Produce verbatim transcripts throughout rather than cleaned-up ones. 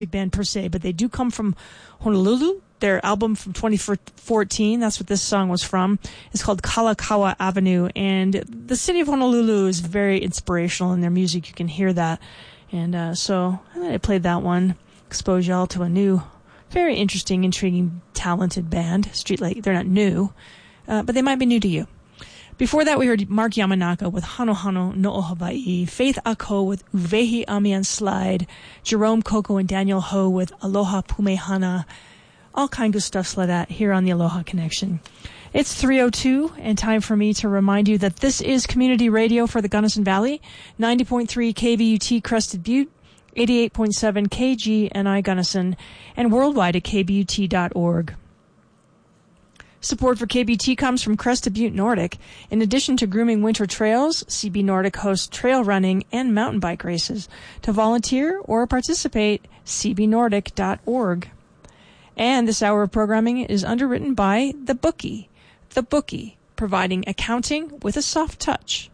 big band per se, but they do come from Honolulu. Their album from twenty fourteen, that's what this song was from, is called Kalakaua Avenue. And the city of Honolulu is very inspirational in their music. You can hear that. And uh, so I played that one, expose y'all to a new, very interesting, intriguing, talented band. Streetlight, they're not new, uh, but they might be new to you. Before that, we heard Mark Yamanaka with Hano Hano no Hawaii, Faith Ako with Uwehi Amian Slide, Jerome Coco and Daniel Ho with Aloha Pumehana, all kinds of stuff like that here on the Aloha Connection. It's three oh two, and time for me to remind you that this is community radio for the Gunnison Valley, ninety point three K V U T Crested Butte, eighty-eight point seven K G N I Gunnison, and worldwide at k b u t dot org. Support for K B U T comes from Crested Butte Nordic. In addition to grooming winter trails, C B Nordic hosts trail running and mountain bike races. To volunteer or participate, c b nordic dot org. And this hour of programming is underwritten by The Bookie. The Bookie, providing accounting with a soft touch.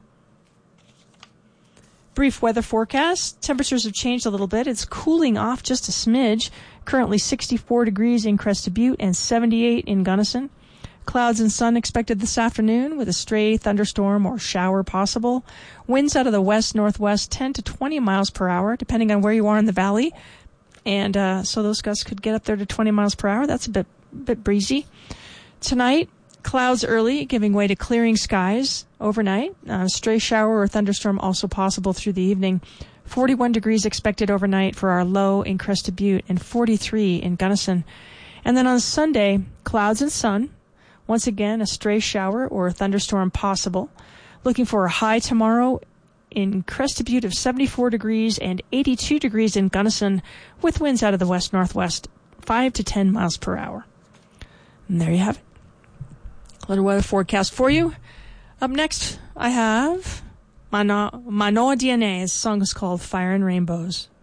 Brief weather forecast. Temperatures have changed a little bit. It's cooling off just a smidge. Currently sixty-four degrees in Crested Butte and seventy-eight in Gunnison. Clouds and sun expected this afternoon with a stray thunderstorm or shower possible. Winds out of the west-northwest ten to twenty miles per hour, depending on where you are in the valley. And uh, so those gusts could get up there to twenty miles per hour. That's a bit, bit breezy. Tonight, clouds early, giving way to clearing skies overnight. Uh, stray shower or thunderstorm also possible through the evening. forty-one degrees expected overnight for our low in Crested Butte and forty-three in Gunnison. And then on Sunday, clouds and sun. Once again, a stray shower or a thunderstorm possible. Looking for a high tomorrow in Crested Butte of seventy-four degrees and eighty-two degrees in Gunnison, with winds out of the west-northwest, five to ten miles per hour. And there you have it. A little weather forecast for you. Up next, I have Mano- Manoa D N A. His song is called Fire and Rainbows.